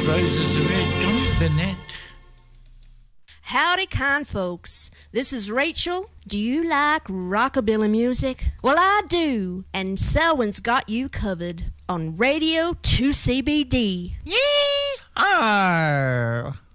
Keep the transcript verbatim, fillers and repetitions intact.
Roses of Red, John Burnett. Howdy, kind folks. This is Rachel. Do you like rockabilly music? Well, I do. And Selwyn's got you covered on Radio two C B D. Yee-haw!